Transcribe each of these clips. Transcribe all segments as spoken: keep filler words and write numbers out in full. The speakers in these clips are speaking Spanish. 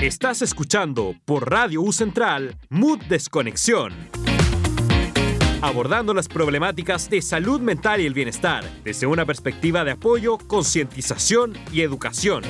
Estás escuchando por Radio U Central Mood Desconexión. Abordando las problemáticas de salud mental y el bienestar desde una perspectiva de apoyo, concientización y educación.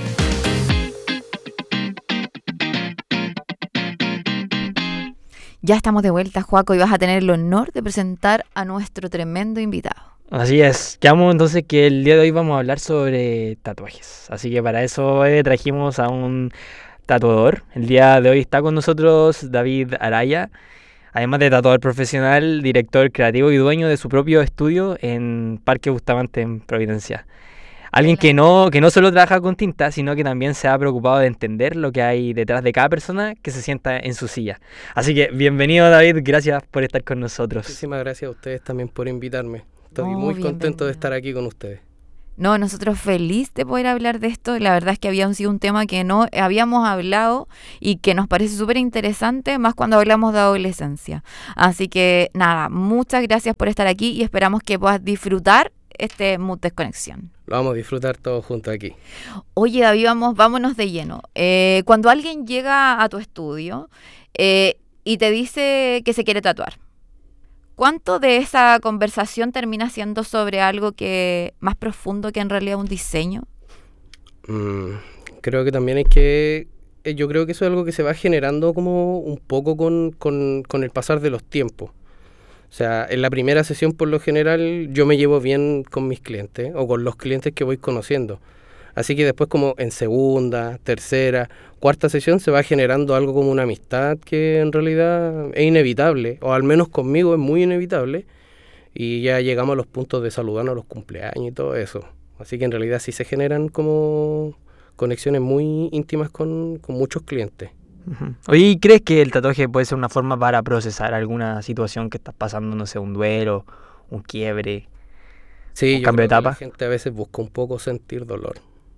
Ya estamos de vuelta, Joaco, y vas a tener el honor de presentar a nuestro tremendo invitado. Así es, quedamos entonces que el día de hoy vamos a hablar sobre tatuajes. Así que para eso eh, trajimos a un tatuador. El día de hoy está con nosotros David Araya, además de tatuador profesional, director creativo y dueño de su propio estudio en Parque Bustamante, en Providencia. Alguien que no, que no solo trabaja con tinta, sino que también se ha preocupado de entender lo que hay detrás de cada persona que se sienta en su silla. Así que bienvenido, David, gracias por estar con nosotros. Muchísimas gracias a ustedes también por invitarme. Estoy Oh, muy bienvenido. contento de estar aquí con ustedes. No, nosotros feliz de poder hablar de esto. La verdad es que había sido un tema que no habíamos hablado y que nos parece súper interesante, más cuando hablamos de adolescencia. Así que nada, muchas gracias por estar aquí y esperamos que puedas disfrutar este Mood Desconexión. Lo vamos a disfrutar todos juntos aquí. Oye, David, vamos, vámonos de lleno. Eh, cuando alguien llega a tu estudio eh, y te dice que se quiere tatuar, ¿cuánto de esa conversación termina siendo sobre algo que más profundo que en realidad un diseño? Mm, creo que también hay que... eh, Yo creo que eso es algo que se va generando como un poco con, con, con el pasar de los tiempos. O sea, en la primera sesión por lo general yo me llevo bien con mis clientes o con los clientes que voy conociendo. Así que después como en segunda, tercera, cuarta sesión se va generando algo como una amistad que en realidad es inevitable, o al menos conmigo es muy inevitable, y ya llegamos a los puntos de saludarnos a los cumpleaños y todo eso. Así que en realidad sí se generan como conexiones muy íntimas con, con muchos clientes. Uh-huh. Oye, ¿y crees que el tatuaje puede ser una forma para procesar alguna situación que estás pasando, no sé, un duelo, un quiebre, Sí, un yo cambio de creo que etapa? la gente a veces busca un poco sentir dolor.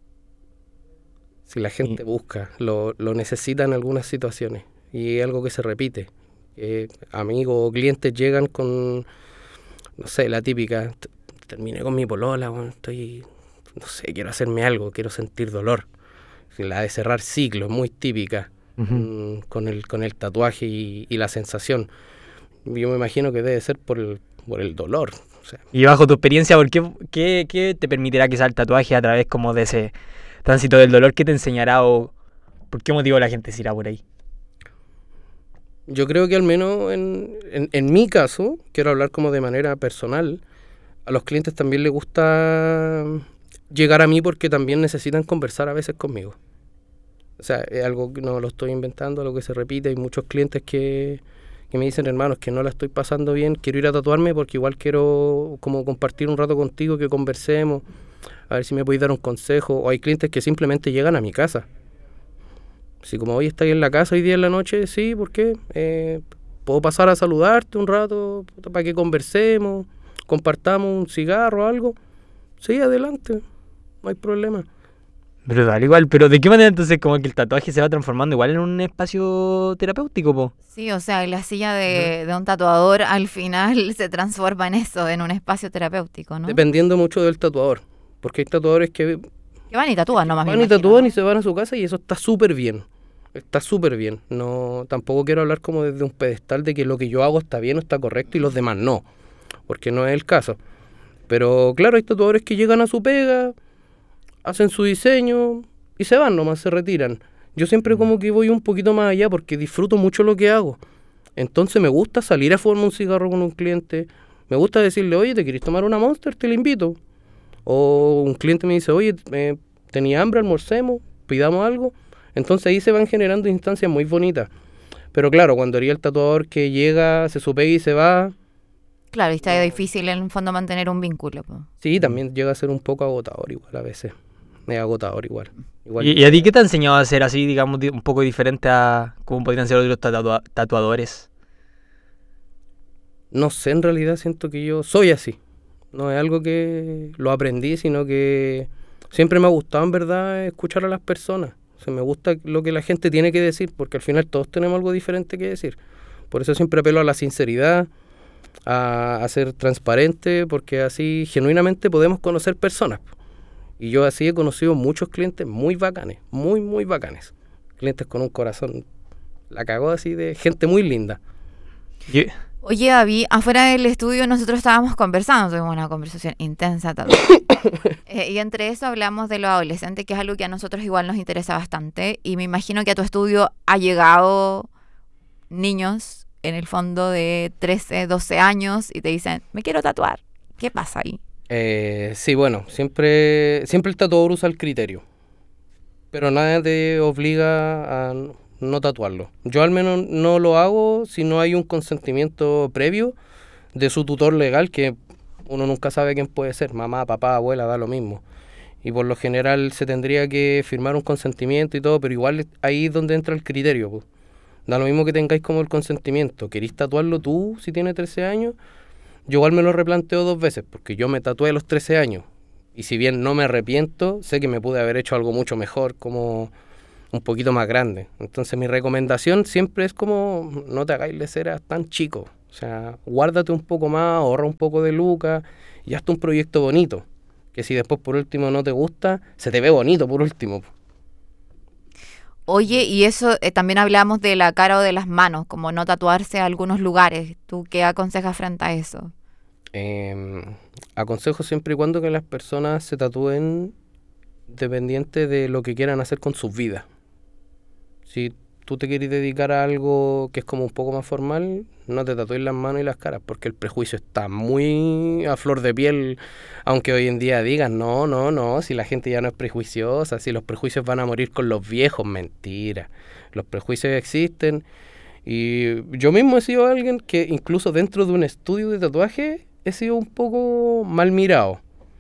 Si la gente Y- busca, lo, lo necesita en algunas situaciones y es algo que se repite. Eh, amigos o clientes llegan con, no sé, la típica, "T- terminé con mi polola, bueno, estoy, no sé, quiero hacerme algo, quiero sentir dolor". La de cerrar ciclos, muy típica, Ujú. mm, con el, con el tatuaje y, y la sensación. Yo me imagino que debe ser por el, por el dolor. O sea, Y bajo tu experiencia, ¿por qué, qué, qué te permitirá quizá el tatuaje a través como de ese tránsito del dolor que te enseñará o por qué motivo la gente se irá por ahí? yo creo que al menos en, en, en mi caso, quiero hablar como de manera personal, a los clientes también les gusta llegar a mí porque también necesitan conversar a veces conmigo. O sea, es algo que no lo estoy inventando, algo que se repite. Hay muchos clientes que, que me dicen, hermanos, que no la estoy pasando bien, quiero ir a tatuarme porque igual quiero como compartir un rato contigo, que conversemos, a ver si me podéis dar un consejo. O hay clientes que simplemente llegan a mi casa. Así como, hoy estáis en la casa hoy día en la noche, sí, ¿por qué? Eh, ¿puedo pasar a saludarte un rato para que conversemos, compartamos un cigarro o algo? Sí, adelante, no hay problema. Brutal, igual, pero ¿de qué manera entonces como que el tatuaje se va transformando igual en un espacio terapéutico, po? Sí, o sea, la silla de, de un tatuador al final se transforma en eso, en un espacio terapéutico, ¿no? Dependiendo mucho del tatuador, porque hay tatuadores que Que van y tatúan nomás. me van y imagino, tatúan ¿no? y se van a su casa y eso está súper bien. Está súper bien. No, tampoco quiero hablar como desde un pedestal de que lo que yo hago está bien o está correcto y los demás no, porque no es el caso. Pero claro, hay tatuadores que llegan a su pega, hacen su diseño y se van nomás, se retiran. Yo siempre como que voy un poquito más allá porque disfruto mucho lo que hago. Entonces me gusta salir a fumar un cigarro con un cliente, me gusta decirle, oye, ¿te querés tomar una Monster? Te la invito. O un cliente me dice, oye, eh, tenía hambre, almorcemos, pidamos algo. Entonces ahí se van generando instancias muy bonitas. Pero claro, cuando haría el tatuador que llega, se supega y se va, Claro, y está difícil en el fondo mantener un vínculo, po. sí, también llega a ser un poco agotador igual a veces. Es agotador igual. igual ¿Y, y a ti qué te ha enseñado a ser así, digamos, di- un poco diferente a cómo podrían ser otros tatua- tatuadores? No sé, en realidad siento que yo soy así. No es algo que lo aprendí, sino que siempre me ha gustado en verdad escuchar a las personas. O sea, me gusta lo que la gente tiene que decir, porque al final todos tenemos algo diferente que decir. Por eso siempre apelo a la sinceridad, a, a ser transparente, porque así genuinamente podemos conocer personas. Y yo así he conocido muchos clientes muy bacanes, muy, muy bacanes. clientes con un corazón, la cagó así, de gente muy linda. Yo- Oye, David, afuera del estudio nosotros estábamos conversando, tuvimos una conversación intensa también. Eh, y entre eso hablamos de los adolescentes, que es algo que a nosotros igual nos interesa bastante. Y me imagino que a tu estudio ha llegado niños, en el fondo de trece, doce años, y te dicen, me quiero tatuar. ¿Qué pasa ahí? Eh, sí, bueno, siempre, siempre el tatuador usa el criterio, pero nada te obliga a no tatuarlo. Yo al menos no lo hago si no hay un consentimiento previo de su tutor legal, que uno nunca sabe quién puede ser, mamá, papá, abuela, da lo mismo. Y por lo general se tendría que firmar un consentimiento y todo, pero igual ahí es donde entra el criterio, pues. Da lo mismo que tengáis como el consentimiento. ¿Querís tatuarlo tú si tienes trece años? Yo igual me lo replanteo dos veces, porque yo me tatué a los trece años. Y si bien no me arrepiento, sé que me pude haber hecho algo mucho mejor, como un poquito más grande. Entonces mi recomendación siempre es como, no te hagáis leceras tan chico. O sea, guárdate un poco más, ahorra un poco de lucas y hazte un proyecto bonito. Que si después por último no te gusta, se te ve bonito por último. Oye, y eso eh, también hablamos de la cara o de las manos, como no tatuarse a algunos lugares. ¿Tú qué aconsejas frente a eso? Eh, aconsejo siempre y cuando que las personas se tatúen dependiente de lo que quieran hacer con sus vidas. Si tú te quieres dedicar a algo que es como un poco más formal, no te tatúes las manos y las caras, porque el prejuicio está muy a flor de piel, aunque hoy en día digan, no, no, no, si la gente ya no es prejuiciosa, si los prejuicios van a morir con los viejos, mentira. Los prejuicios existen, y yo mismo he sido alguien que incluso dentro de un estudio de tatuaje he sido un poco mal mirado.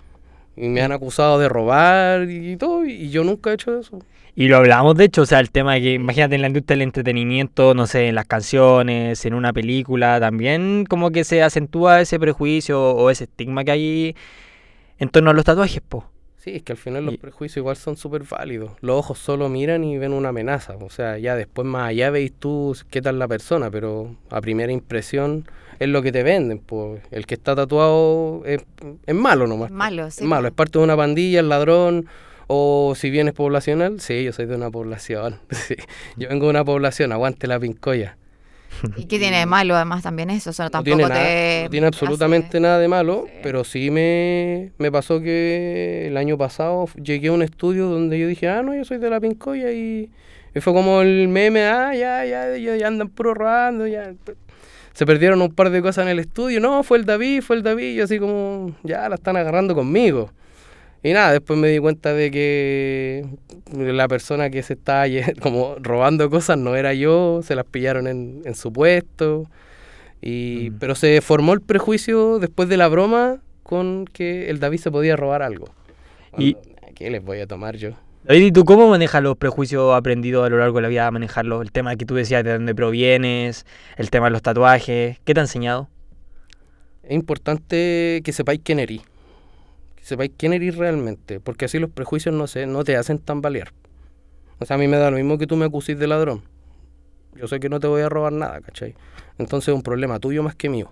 Y me han acusado de robar y todo, y yo nunca he hecho eso. Y lo hablamos, de hecho, o sea, el tema de que, imagínate, en la industria del entretenimiento, no sé, en las canciones, en una película, también como que se acentúa ese prejuicio o ese estigma que hay en torno a los tatuajes, po. Sí, es que al final los Y- prejuicios igual son súper válidos. Los ojos solo miran y ven una amenaza. O sea, ya después más allá veis tú qué tal la persona, pero a primera impresión es lo que te venden. Pues el que está tatuado es, es malo nomás. Es malo, sí. Es malo, es parte de una pandilla, es ladrón. O si bien es poblacional, sí, yo soy de una población. Sí. Yo vengo de una población, aguante la pincoya. ¿Y qué tiene de malo además también eso? O sea, No tampoco tiene, nada, te no tiene absolutamente hace- nada de malo, Sí. pero sí me, me pasó que el año pasado llegué a un estudio donde yo dije, ah, no, yo soy de la Pincoya, y, y fue como el meme, ah, ya, ya, ya, ya andan puro robando, ya. Se perdieron un par de cosas en el estudio, no, fue el David, fue el David, y yo así como, ya la están agarrando conmigo. Y nada, después me di cuenta de que la persona que se estaba lle- como robando cosas no era yo, se las pillaron en, en su puesto. Y, Mm. pero se formó el prejuicio después de la broma con que el David se podía robar algo. Y- Cuando, ¿qué les voy a tomar yo? David, ¿y tú cómo manejas los prejuicios aprendidos a lo largo de la vida? Manejarlos, el tema que tú decías de dónde provienes, el tema de los tatuajes, ¿qué te ha enseñado? Es importante que sepáis quién eres. Que sepáis quién eres realmente, porque así los prejuicios no, sé, no te hacen tambalear. O sea, a mí me da lo mismo que tú me acuses de ladrón. Yo sé que no te voy a robar nada, ¿cachai? Entonces es un problema tuyo más que mío.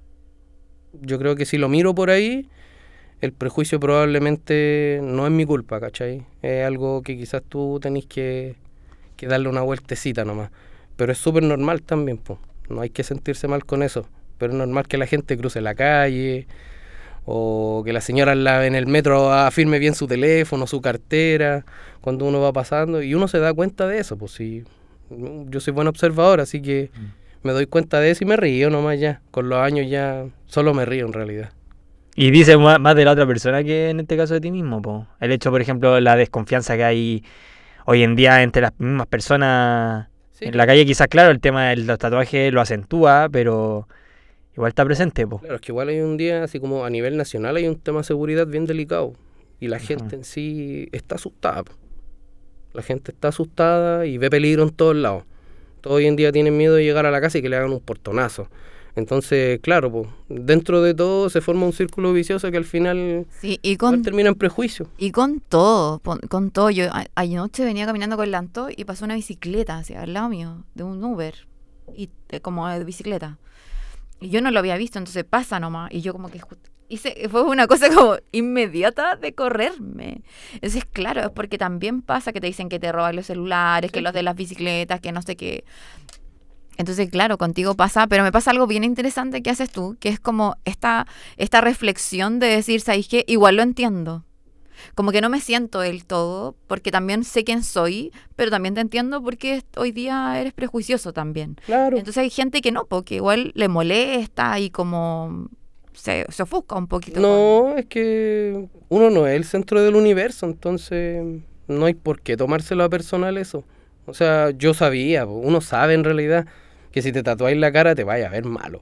Yo creo que si lo miro por ahí, el prejuicio probablemente no es mi culpa, ¿cachai? Es algo que quizás tú tenés que, que darle una vueltecita nomás. Pero es súper normal también, pues. No hay que sentirse mal con eso. Pero es normal que la gente cruce la calle, o que la señora en, la- en el metro afirme bien su teléfono, su cartera, cuando uno va pasando, y uno se da cuenta de eso, pues sí. Yo soy buen observador, así que me doy cuenta de eso y me río nomás ya. Con los años ya solo me río en realidad. Y dices ma- más de la otra persona que en este caso de ti mismo, po. El hecho, por ejemplo, la desconfianza que hay hoy en día entre las mismas personas Sí, en la calle, quizás, claro, el tema de los tatuajes lo acentúa, pero igual está presente, po. claro, es que igual hay un día, así como a nivel nacional, hay un tema de seguridad bien delicado. Y la Ujú. gente en sí está asustada, po. La gente está asustada y ve peligro en todos lados. Todos hoy en día tienen miedo de llegar a la casa y que le hagan un portonazo. Entonces, claro, pues, dentro de todo se forma un círculo vicioso que al final Sí, y igual con, termina en prejuicio. y con todo, pon- con todo. Yo a- anoche venía caminando con Lanto y pasó una bicicleta hacia al lado mío, de un Uber, y de- como de bicicleta. Y yo no lo había visto, entonces pasa nomás. Y yo como que, ju- hice, fue una cosa como inmediata de correrme. Entonces, claro, es porque también pasa que te dicen que te roban los celulares, sí, que los de las bicicletas, que no sé qué. Entonces, claro, contigo pasa, pero me pasa algo bien interesante que haces tú, que es como esta, esta reflexión de decir, ¿sabes qué? Igual lo entiendo. Como que no me siento del todo, porque también sé quién soy, pero también te entiendo porque hoy día eres prejuicioso también. Claro. Entonces hay gente que no, porque igual le molesta y como se, se ofusca un poquito. No, con... es que uno no es el centro del universo, entonces no hay por qué tomárselo a personal eso. O sea, yo sabía, uno sabe en realidad que si te tatuáis la cara te vaya a ver malo.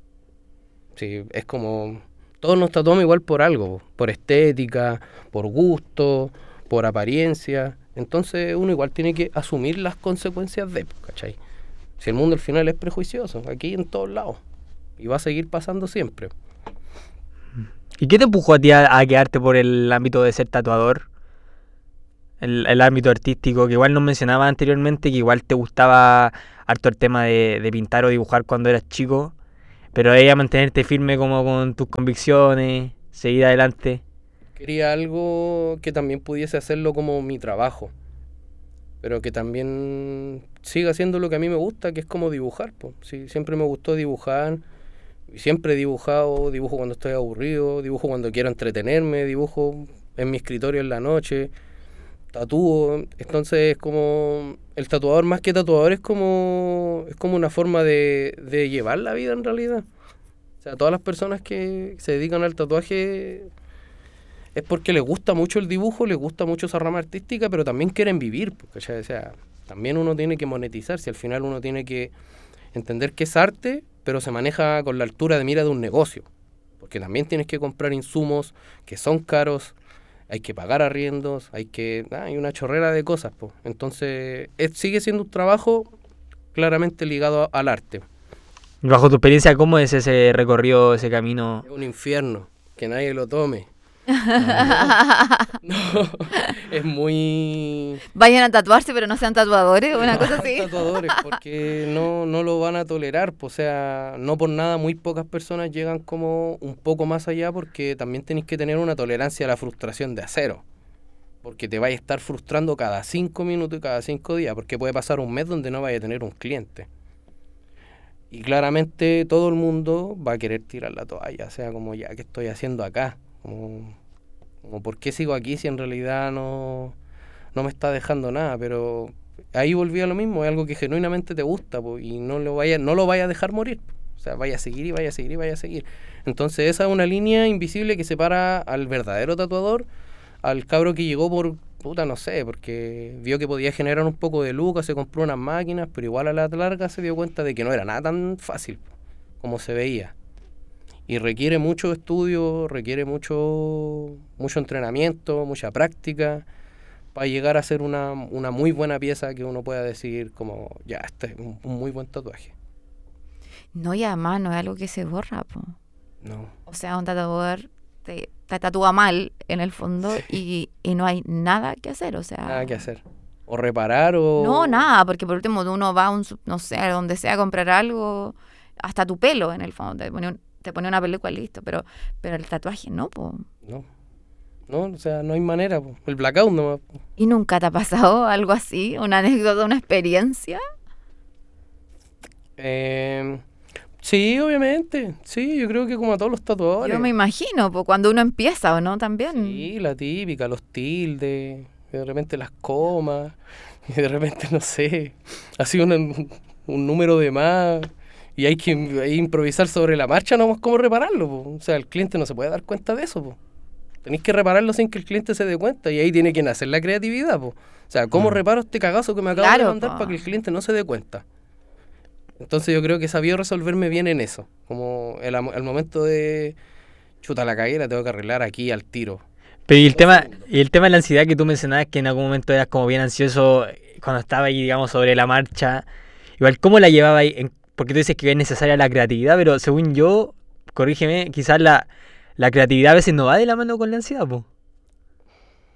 Sí, es como... Todos nos tatuamos igual por algo, por estética, por gusto, por apariencia. Entonces uno igual tiene que asumir las consecuencias de, ¿cachai? Si el mundo al final es prejuicioso, aquí en todos lados. Y va a seguir pasando siempre. ¿Y qué te empujó a ti a, a quedarte por el ámbito de ser tatuador? El, el ámbito artístico, que igual nos mencionaba anteriormente, que igual te gustaba harto el tema de, de pintar o dibujar cuando eras chico. Pero ella mantenerte firme como con tus convicciones, seguir adelante. Quería algo que también pudiese hacerlo como mi trabajo, pero que también siga haciendo lo que a mí me gusta, que es como dibujar. Pues. Sí, siempre me gustó dibujar, y siempre he dibujado, dibujo cuando estoy aburrido, dibujo cuando quiero entretenerme, dibujo en mi escritorio en la noche, tatúo. Entonces es como... El tatuador más que tatuador es como es como una forma de, de llevar la vida en realidad. O sea, todas las personas que se dedican al tatuaje es porque les gusta mucho el dibujo, les gusta mucho esa rama artística, pero también quieren vivir. Porque, o sea, también uno tiene que monetizarse, al final uno tiene que entender que es arte, pero se maneja con la altura de mira de un negocio. Porque también tienes que comprar insumos que son caros, hay que pagar arriendos, hay que... Ah, hay una chorrera de cosas, pues. Entonces, es, sigue siendo un trabajo claramente ligado a, al arte. Bajo tu experiencia, ¿cómo es ese recorrido, ese camino? Es un infierno, que nadie lo tome. No, es muy... Vayan a tatuarse, pero no sean tatuadores, una cosa así. Tatuadores, porque no, no lo van a tolerar. O sea, no por nada muy pocas personas llegan como un poco más allá, porque también tenéis que tener una tolerancia a la frustración de acero. Porque te vais a estar frustrando cada cinco minutos y cada cinco días, porque puede pasar un mes donde no vaya a tener un cliente. Y claramente todo el mundo va a querer tirar la toalla, o sea, como ya, ¿qué estoy haciendo acá? Como, como ¿por qué sigo aquí si en realidad no, no me está dejando nada? Pero ahí volví a lo mismo, es algo que genuinamente te gusta, po, y no lo vaya, no lo vaya a dejar morir. O sea, vaya a seguir y vaya a seguir y vaya a seguir. Entonces esa es una línea invisible que separa al verdadero tatuador, al cabro que llegó por, puta, no sé, porque vio que podía generar un poco de lucas, se compró unas máquinas, pero igual a la larga se dio cuenta de que no era nada tan fácil como se veía. Y requiere mucho estudio, requiere mucho, mucho entrenamiento, mucha práctica, para llegar a ser una, una muy buena pieza que uno pueda decir como, ya, este es un, un muy buen tatuaje. No, y además no es algo que se borra, po. No. O sea, un tatuador te, te tatúa mal, en el fondo, sí. y, y no hay nada que hacer, o sea... Nada que hacer. O reparar o... No, nada, porque por último uno va a un, no sé, a donde sea a comprar algo, hasta tu pelo, en el fondo, te pone, un, te pone una película y listo, pero, pero el tatuaje no, po. No. No, o sea, no hay manera, po. El blackout nomás. Po. ¿Y nunca te ha pasado algo así? ¿Una anécdota, una experiencia? Eh... Sí, obviamente. Sí, yo creo que como a todos los tatuadores. Yo me imagino, pues cuando uno empieza, ¿o no? También. Sí, la típica, los tildes, de repente las comas, y de repente, no sé, así un, un número de más, y hay que hay improvisar sobre la marcha, no más cómo repararlo, po. O sea, el cliente no se puede dar cuenta de eso, po. Tenéis que repararlo sin que el cliente se dé cuenta, y ahí tiene que nacer la creatividad, po. O sea, ¿cómo mm. reparo este cagazo que me acabo claro, de mandar po. Para que el cliente no se dé cuenta? Entonces yo creo que sabía resolverme bien en eso, como el, el momento de, chuta, la cagué, la tengo que arreglar aquí al tiro. Pero y el tema y el tema de la ansiedad que tú mencionabas, que en algún momento eras como bien ansioso cuando estaba ahí, digamos, sobre la marcha, igual, ¿cómo la llevaba ahí? En, porque tú dices que es necesaria la creatividad, pero según yo, corrígeme, quizás la, la creatividad a veces no va de la mano con la ansiedad, po.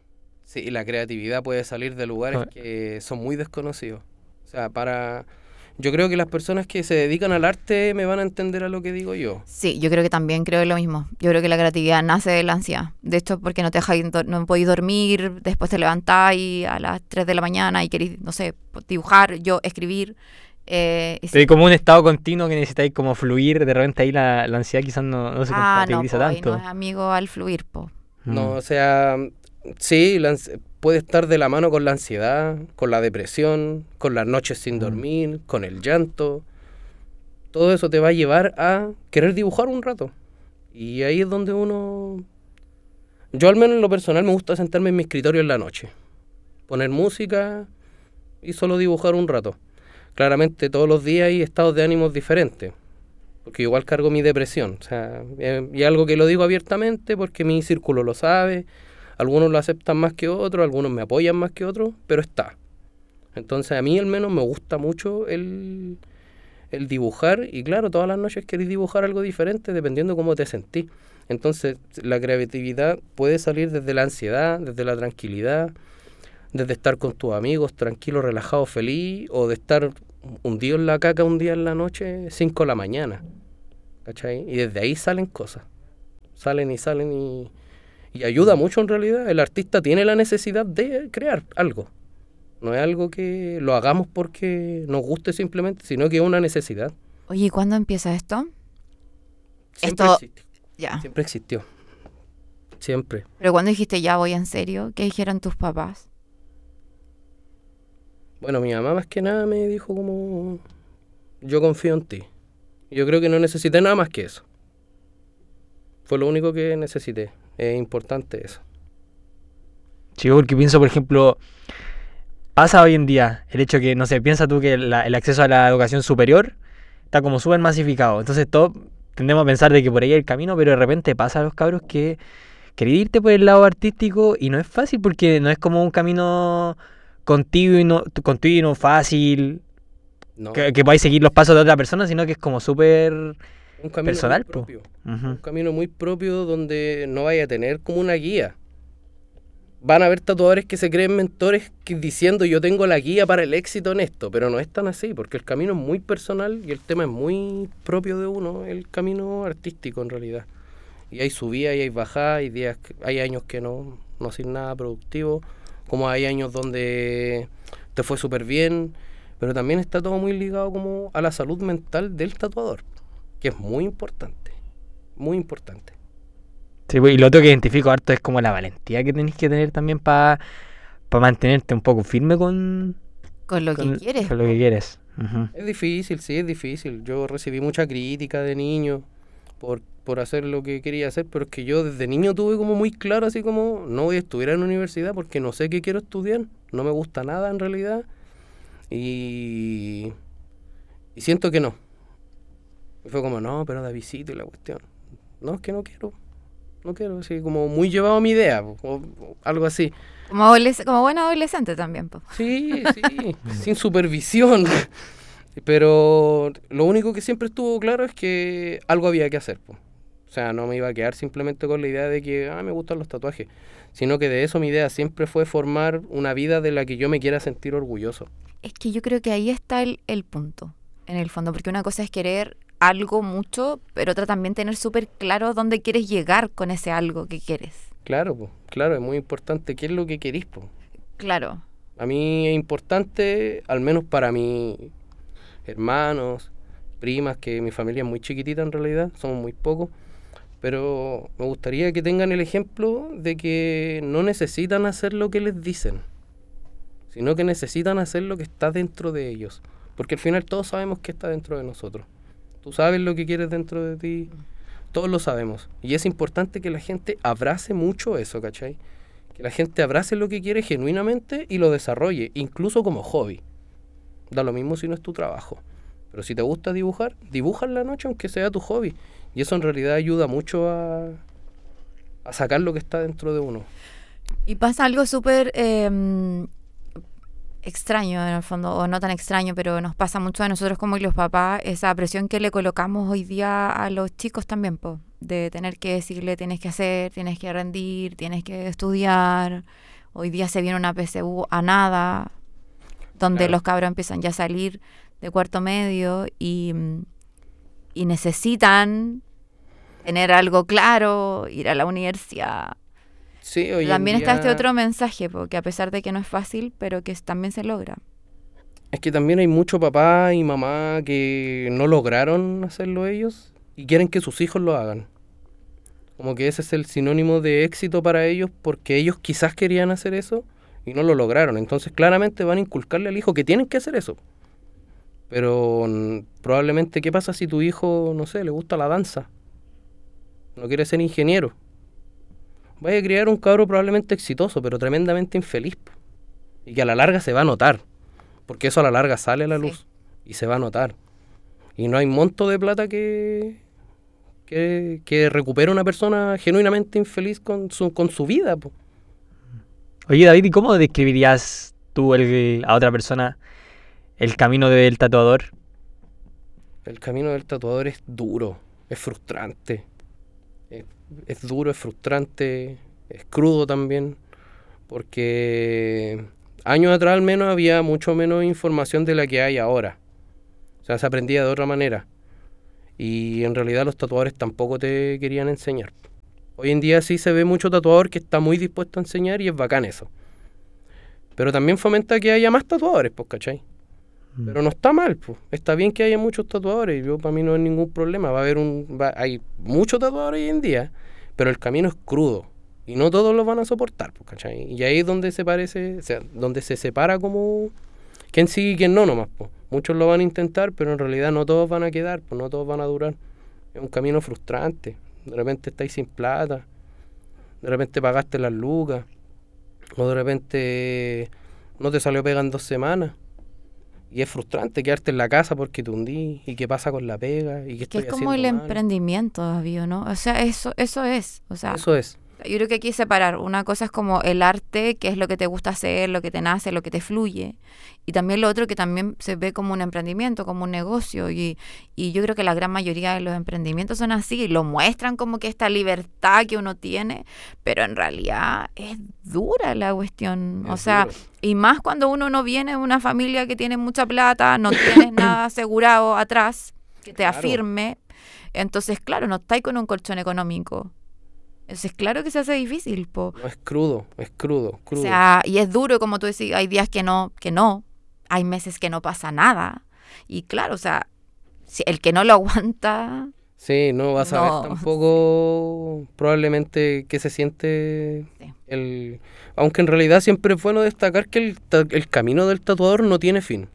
Sí, la creatividad puede salir de lugares que son muy desconocidos. O sea, para... Yo creo que las personas que se dedican al arte me van a entender a lo que digo yo. Sí, yo creo que también creo lo mismo. Yo creo que la creatividad nace de la ansiedad. De esto porque no te dejáis, no podéis dormir, después te levantáis a las tres de la mañana y queréis, no sé, dibujar, yo escribir. Eh, y Estoy sí. como un estado continuo que necesitáis como fluir, de repente ahí la, la ansiedad quizás no, no se Ah, no, compatibiliza po, ahí tanto. no es amigo al fluir, po. No, Mm. o sea, sí, la ans- puede estar de la mano con la ansiedad, con la depresión, con las noches sin Mm. dormir, con el llanto. Todo eso te va a llevar a querer dibujar un rato. Y ahí es donde uno... Yo al menos en lo personal me gusta sentarme en mi escritorio en la noche, poner música y solo dibujar un rato. Claramente todos los días hay estados de ánimos diferentes, porque igual cargo mi depresión. O sea, eh, y algo que lo digo abiertamente porque mi círculo lo sabe, algunos lo aceptan más que otros, algunos me apoyan más que otros, pero está. Entonces a mí al menos me gusta mucho el, el dibujar, y claro, todas las noches querés dibujar algo diferente dependiendo cómo te sentís. Entonces la creatividad puede salir desde la ansiedad, desde la tranquilidad, desde estar con tus amigos tranquilo, relajado, feliz, o de estar hundido en la caca un día en la noche, cinco de la mañana, ¿cachai? Y desde ahí salen cosas, salen y salen y, y ayuda mucho en realidad. El artista tiene la necesidad de crear algo, no es algo que lo hagamos porque nos guste simplemente, sino que es una necesidad. Oye, ¿y cuándo empieza esto? Siempre Esto- existe, Ya. siempre existió, siempre. Pero cuando dijiste ya voy en serio, ¿qué dijeron tus papás? Bueno, mi mamá más que nada me dijo como, yo confío en ti. Yo creo que no necesité nada más que eso. Fue lo único que necesité. Es importante eso. Sí, porque pienso, por ejemplo, pasa hoy en día el hecho que, no sé, piensa tú que la- el acceso a la educación superior está como súper masificado. Entonces todos tendemos a pensar de que por ahí hay el camino, pero de repente pasa a los cabros que querés irte por el lado artístico y no es fácil porque no es como un camino continuo, continuo fácil, No, que, que podáis seguir los pasos de otra persona, sino que es como súper un camino personal, muy po. propio. Ujú. Un camino muy propio donde no vaya a tener como una guía. Van a haber tatuadores que se creen mentores que diciendo yo tengo la guía para el éxito en esto, pero no es tan así, porque el camino es muy personal y el tema es muy propio de uno, el camino artístico en realidad. Y hay subidas y hay bajadas, hay días, que- hay años que no, no sin nada productivo, como hay años donde te fue súper bien, pero también está todo muy ligado como a la salud mental del tatuador, que es muy importante, muy importante. Sí, pues, y lo otro que identifico harto es como la valentía que tenéis que tener también para mantenerte un poco firme con, Con lo con, que quieres. con lo que quieres. Ujú. Es difícil, sí, es difícil. Yo recibí mucha crítica de niño por, por hacer lo que quería hacer, pero es que yo desde niño tuve como muy claro, así como, no voy a estudiar en universidad porque no sé qué quiero estudiar, no me gusta nada en realidad, y, y siento que no. Y fue como, no, pero Davidcito y la cuestión. No, es que no quiero, no quiero, así como muy llevado a mi idea, o, o algo así. Como, adoles- como buen adolescente también, po. Sí, sí, sin supervisión. Pero lo único que siempre estuvo claro es que algo había que hacer, po. O sea, no me iba a quedar simplemente con la idea de que, ah, me gustan los tatuajes, sino que de eso mi idea siempre fue formar una vida de la que yo me quiera sentir orgulloso. Es que yo creo que ahí está el, el punto, en el fondo, porque una cosa es querer algo mucho, pero otra también tener súper claro dónde quieres llegar con ese algo que quieres. Claro, po, claro, es muy importante qué es lo que querís, po. Claro. A mí es importante, al menos para mis hermanos, primas, que mi familia es muy chiquitita en realidad, somos muy pocos, pero me gustaría que tengan el ejemplo de que no necesitan hacer lo que les dicen, sino que necesitan hacer lo que está dentro de ellos, porque al final todos sabemos que está dentro de nosotros. Tú sabes lo que quieres dentro de ti, todos lo sabemos, y es importante que la gente abrace mucho eso, ¿cachai? Que la gente abrace lo que quiere genuinamente y lo desarrolle, incluso como hobby. Da lo mismo si no es tu trabajo. Pero si te gusta dibujar, dibuja en la noche aunque sea tu hobby. Y eso en realidad ayuda mucho a, a sacar lo que está dentro de uno. Y pasa algo súper eh, extraño en el fondo, o no tan extraño, pero nos pasa mucho a nosotros como los papás, esa presión que le colocamos hoy día a los chicos también, po, de tener que decirle tienes que hacer, tienes que rendir, tienes que estudiar. Hoy día se viene una P S U a nada. donde Claro. los cabros empiezan ya a salir de cuarto medio y, mm, y necesitan tener algo claro, ir a la universidad. Sí, hoy en También está este día- otro mensaje, porque a pesar de que no es fácil, pero que es- también se logra. Es que también hay mucho papá y mamá que no lograron hacerlo ellos y quieren que sus hijos lo hagan. Como que ese es el sinónimo de éxito para ellos porque ellos quizás querían hacer eso y no lo lograron. Entonces claramente van a inculcarle al hijo que tienen que hacer eso. Pero mm, probablemente, ¿qué pasa si tu hijo, no sé, le gusta la danza? No quiere ser ingeniero. Vaya a criar un cabro probablemente exitoso, pero tremendamente infeliz, po. Y que a la larga se va a notar. Porque eso a la larga sale a la Sí. luz y se va a notar. Y no hay monto de plata que, que, que recupere una persona genuinamente infeliz con su, con su vida, po. Oye, David, ¿y cómo describirías tú el- a otra persona el camino del tatuador? El camino del tatuador es duro, es frustrante. Es, es duro, es frustrante, es crudo también. Porque años atrás al menos había mucho menos información de la que hay ahora. O sea, se aprendía de otra manera. Y en realidad los tatuadores tampoco te querían enseñar. Hoy en día sí se ve mucho tatuador que está muy dispuesto a enseñar y es bacán eso. Pero también fomenta que haya más tatuadores, pues, ¿cachai? Pero no está mal, pues. Está bien que haya muchos tatuadores. Yo, para mí no hay ningún problema. Va a haber un, va- hay muchos tatuadores hoy en día, pero el camino es crudo. Y no todos los van a soportar, pues, ¿cachai? Y ahí es donde se parece, o sea, donde se separa como quién sigue y quién no nomás, pues. Muchos lo van a intentar, pero en realidad no todos van a quedar, pues no todos van a durar. Es un camino frustrante. De repente estáis sin plata. De repente pagaste las lucas. O de repente no te salió pega en dos semanas. Y es frustrante quedarte en la casa porque te hundí. ¿Y qué pasa con la pega? ¿Y qué Que estoy es como el haciendo mal? emprendimiento, David, ¿no? O sea, eso, eso es. O sea, Eso es. yo creo que hay que separar. Una cosa es como el arte, que es lo que te gusta hacer, lo que te nace, lo que te fluye. Y también lo otro que también se ve como un emprendimiento, como un negocio. Y, y yo creo que la gran mayoría de los emprendimientos son así. Lo muestran como que esta libertad que uno tiene, pero en realidad es dura la cuestión. O Es sea, duro. y más cuando uno no viene de una familia que tiene mucha plata, no tienes nada asegurado atrás que te Claro. afirme. Entonces, claro, no estáis con un colchón económico. Entonces, claro que se hace difícil, po. No, es crudo, es crudo, crudo. O sea, y es duro, como tú decís, hay días que no, que no, hay meses que no pasa nada. Y claro, o sea, si el que no lo aguanta, Sí, no vas a No. ver tampoco probablemente que se siente Sí. el... Aunque en realidad siempre es bueno destacar que el, ta- el camino del tatuador no tiene fin.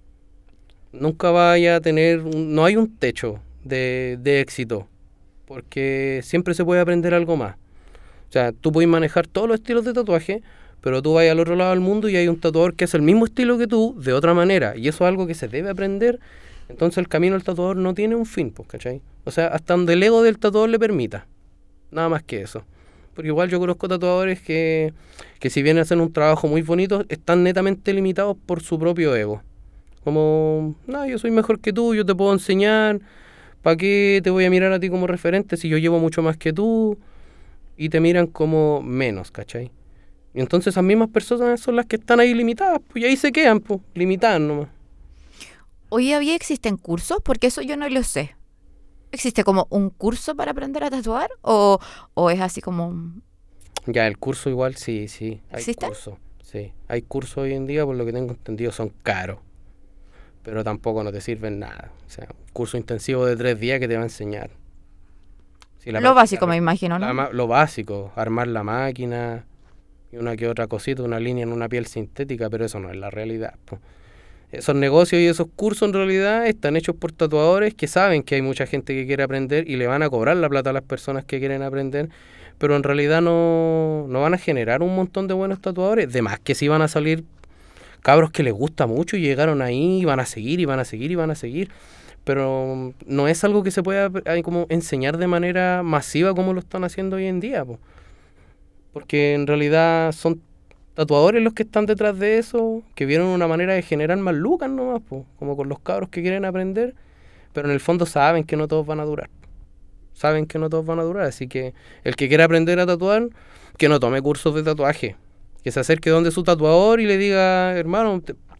Nunca vaya a tener... un- no hay un techo de, de éxito, porque siempre se puede aprender algo más. O sea, tú puedes manejar todos los estilos de tatuaje, pero tú vas al otro lado del mundo y hay un tatuador que es el mismo estilo que tú, de otra manera, y eso es algo que se debe aprender. Entonces el camino del tatuador no tiene un fin, pues, ¿cachai? O sea, hasta donde el ego del tatuador le permita. Nada más que eso. Porque igual yo conozco tatuadores que, que si bien hacen un trabajo muy bonito, están netamente limitados por su propio ego. Como, no, yo soy mejor que tú, yo te puedo enseñar, ¿para qué te voy a mirar a ti como referente si yo llevo mucho más que tú? Y te miran como menos, ¿cachai? Y entonces esas mismas personas son las que están ahí limitadas, pues, y ahí se quedan, pues, limitadas nomás. hoy día existen cursos, porque eso yo no lo sé. ¿Existe como un curso para aprender a tatuar? ¿O, o es así como... Ya, el curso igual, sí, sí, hay ¿Existen? curso, sí. Hay cursos hoy en día, por lo que tengo entendido, son caros. Pero tampoco no te sirven nada. O sea, un curso intensivo de tres días que te va a enseñar. Sí, la Lo práctica- básico, me imagino, la ¿no? ma- lo básico, armar la máquina y una que otra cosita, una línea en una piel sintética, pero eso no es la realidad, po. Esos negocios y esos cursos en realidad están hechos por tatuadores que saben que hay mucha gente que quiere aprender y le van a cobrar la plata a las personas que quieren aprender, pero en realidad no, no van a generar un montón de buenos tatuadores. De más que sí van a salir cabros que les gusta mucho y llegaron ahí y van a seguir y van a seguir y van a seguir. Pero no es algo que se pueda eh, como enseñar de manera masiva como lo están haciendo hoy en día, po. Porque en realidad son tatuadores los que están detrás de eso, que vieron una manera de generar más lucas nomás, po, como con los cabros que quieren aprender, pero en el fondo saben que no todos van a durar. Saben que no todos van a durar, así que el que quiera aprender a tatuar, que no tome cursos de tatuaje, que se acerque donde su tatuador y le diga, hermano, te-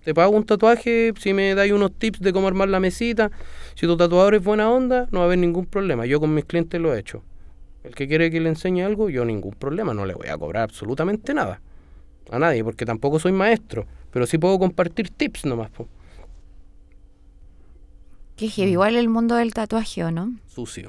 Te pago un tatuaje si me dais unos tips de cómo armar la mesita. Si tu tatuador es buena onda, no va a haber ningún problema. Yo con mis clientes lo he hecho. El que quiere que le enseñe algo, yo ningún problema. No le voy a cobrar absolutamente nada a nadie, porque tampoco soy maestro. Pero sí puedo compartir tips nomás, po. Que heavy, igual el mundo del tatuaje, ¿o no? Sucio.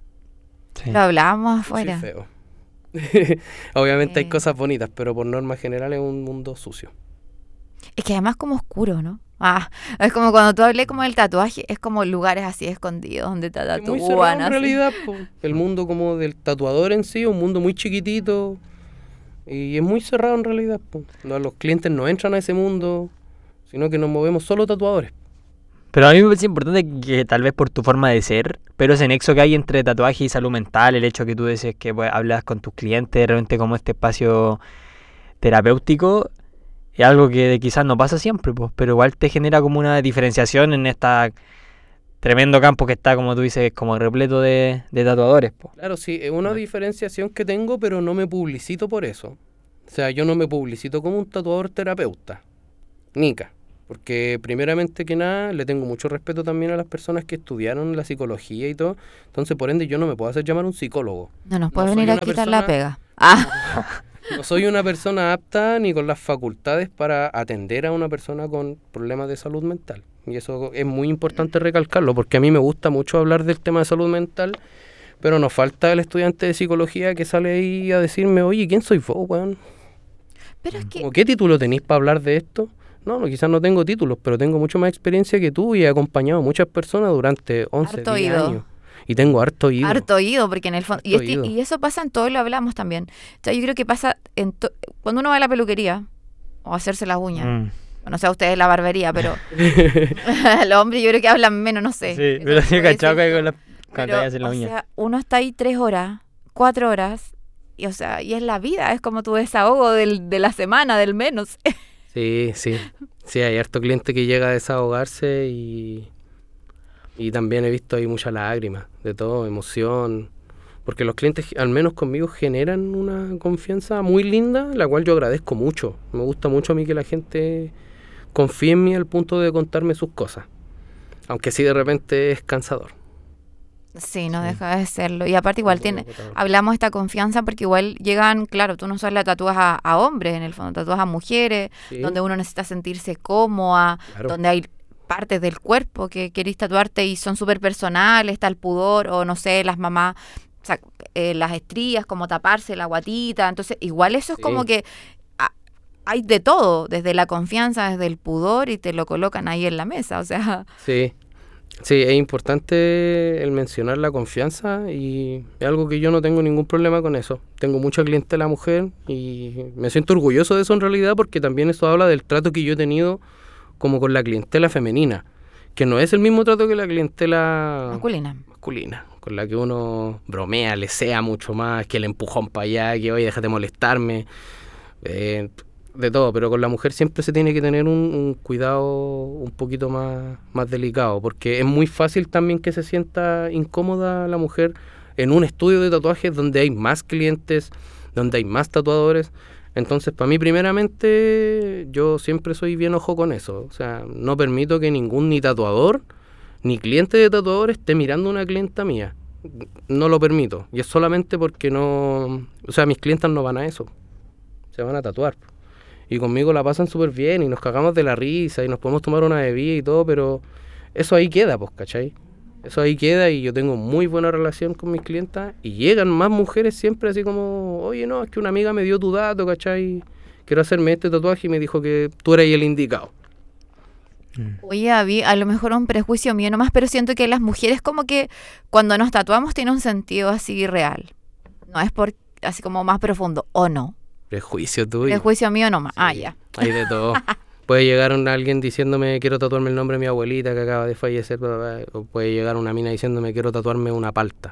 Sí. Lo hablábamos Sucio y afuera. feo. Obviamente hay Eh. cosas bonitas, pero por norma general es un mundo sucio. Es que además como oscuro, ¿no? Ah, es como cuando tú hablé como del tatuaje, es como lugares así escondidos donde te Es muy cerrado tatúan en así. realidad, po. El mundo como del tatuador en sí, un mundo muy chiquitito y es muy cerrado en realidad, po. No, los clientes no entran a ese mundo, sino que nos movemos solo tatuadores. Pero a mí me parece importante que tal vez por tu forma de ser, pero ese nexo que hay entre tatuaje y salud mental, el hecho que tú dices que pues, hablas con tus clientes, realmente como este espacio terapéutico, es algo que quizás no pasa siempre, pues, pero igual te genera como una diferenciación en este tremendo campo que está, como tú dices, como repleto de, de tatuadores, pues. Claro, sí, es una diferenciación que tengo, pero no me publicito por eso. O sea, yo no me publicito como un tatuador terapeuta, nica. Porque primeramente que nada, le tengo mucho respeto también a las personas que estudiaron la psicología y todo. Entonces, por ende, yo no me puedo hacer llamar un psicólogo. No nos No puede soy venir a una quitar la persona- pega. Ah, No soy una persona apta ni con las facultades para atender a una persona con problemas de salud mental. Y eso es muy importante recalcarlo, porque a mí me gusta mucho hablar del tema de salud mental, pero nos falta el estudiante de psicología que sale ahí a decirme, oye, ¿quién soy vos, weón? pero es que ¿Cómo qué título tenéis para hablar de esto? No, no, quizás no tengo títulos, pero tengo mucho más experiencia que tú y he acompañado a muchas personas durante once, Harto diez oído. años. Y tengo harto oído. harto oído, porque en el fondo... Y, Harto este- oído. y eso pasa en todo, lo hablamos también. O sea, yo creo que pasa en to- cuando uno va a la peluquería o a hacerse las uñas. Mm. Bueno, o sea, ustedes la barbería, pero los hombres yo creo que hablan menos, no sé. Sí, Eso pero se sí, puede cachado decir. que con la cuando Pero, te hacen la o uña. sea, uno está ahí tres horas, cuatro horas, y o sea, y es la vida, es como tu desahogo del, de la semana, del menos. Sí, sí. Sí, hay harto cliente que llega a desahogarse y, y también he visto ahí mucha lágrima, de todo, emoción. Porque los clientes, al menos conmigo, generan una confianza muy linda, la cual yo agradezco mucho. Me gusta mucho a mí que la gente confíe en mí al punto de contarme sus cosas. Aunque sí de repente es cansador. Sí, no Sí. deja de serlo. Y aparte igual Muy tiene, agotador. hablamos de esta confianza porque igual llegan, claro, tú no solo la tatúas a, a hombres, en el fondo, tatúas a mujeres, Sí, donde uno necesita sentirse cómoda, claro. donde hay partes del cuerpo que querés tatuarte y son súper personales, está el pudor, o no sé, las mamás, o sea, eh, las estrías, como taparse la guatita, entonces igual eso es Sí. como que ah, hay de todo, desde la confianza, desde el pudor, y te lo colocan ahí en la mesa, o sea, Sí, sí, es importante el mencionar la confianza y es algo que yo no tengo ningún problema con eso. Tengo mucha clientela mujer y me siento orgulloso de eso en realidad porque también eso habla del trato que yo he tenido como con la clientela femenina, que no es el mismo trato que la clientela masculina. masculina, con la que uno bromea, le sea mucho más, que el empujón para allá, que oye, déjate molestarme, eh, de todo, pero con la mujer siempre se tiene que tener un, un cuidado un poquito más, más delicado, porque es muy fácil también que se sienta incómoda la mujer en un estudio de tatuajes donde hay más clientes, donde hay más tatuadores. Entonces, para mí, primeramente, yo siempre soy bien ojo con eso. O sea, no permito que ningún ni tatuador ni cliente de tatuador esté mirando a una clienta mía. No lo permito. Y es solamente porque no... O sea, mis clientas no van a eso. Se van a tatuar. Y conmigo la pasan súper bien y nos cagamos de la risa y nos podemos tomar una bebida y todo, pero eso ahí queda, pues, ¿cachai? Eso ahí queda y yo tengo muy buena relación con mis clientas y llegan más mujeres siempre así como, oye, no, es que una amiga me dio tu dato, ¿cachai? Quiero hacerme este tatuaje y me dijo que tú eras el indicado. Oye, Abby, a lo mejor un prejuicio mío nomás, pero siento que las mujeres como que cuando nos tatuamos tiene un sentido así real. No es por así como más profundo, ¿o no? Prejuicio tuyo. Prejuicio mío nomás. Ah, Sí, ya. hay de todo. Puede llegar un- alguien diciéndome quiero tatuarme el nombre de mi abuelita que acaba de fallecer, bla, bla, bla, o puede llegar una mina diciéndome quiero tatuarme una palta.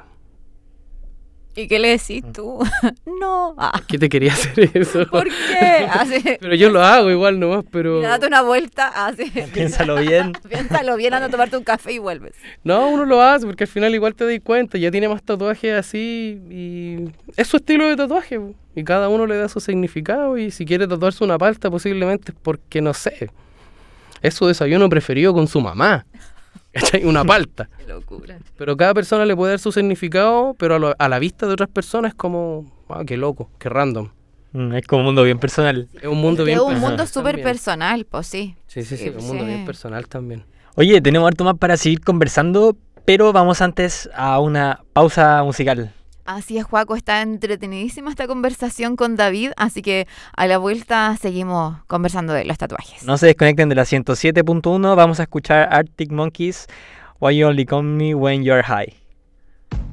¿Y qué le decís tú? No. Ah, ¿Qué te quería hacer eso? ¿por qué? Así, Pero yo lo hago igual nomás, pero... mira, date una vuelta, así. Piénsalo bien. Piénsalo bien, anda a tomarte un café y vuelves. No, uno lo hace porque al final igual te das cuenta, ya tiene más tatuajes así y es su estilo de tatuaje po, y cada uno le da su significado y si quiere tatuarse una palta posiblemente es porque no sé, es su desayuno preferido con su mamá. ¿Cachai? Una palta. Qué locura. Pero cada persona le puede dar su significado, pero a, lo- a la vista de otras personas es como, ah, qué loco, qué random. Mm, es como un mundo bien personal. Es un mundo Es bien un personal mundo súper también. personal, pues sí. Sí, sí, sí, Sí, un mundo sí. bien personal también. Oye, tenemos harto más para seguir conversando, pero vamos antes a una pausa musical. Así es, Joaco, está entretenidísima esta conversación con David, así que a la vuelta seguimos conversando de los tatuajes. No se desconecten de la ciento siete punto uno, vamos a escuchar Arctic Monkeys, Why You Only Call Me When You're High.